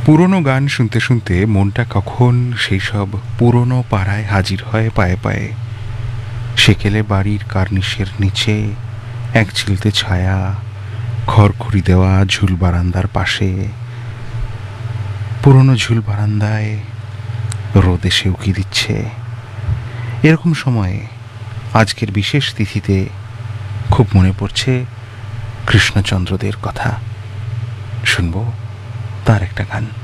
পুরনো গান শুনতে শুনতে মনটা কখন সেই সব পুরনো পাড়ায় হাজির হয় পায়ে পায়ে। সেকেলে বাড়ির কার্নিশের নিচে এক চিলতে ছায়া, খড়খড়ি দেওয়া ঝুল বারান্দার পাশে। পুরনো ঝুল বারান্দায় রোদ এসে উকি দিচ্ছে। এরকম সময়ে আজকের বিশেষ তিথিতে খুব মনে পড়ছে কৃষ্ণচন্দ্রদের কথা। শুনবো তার একটা গান।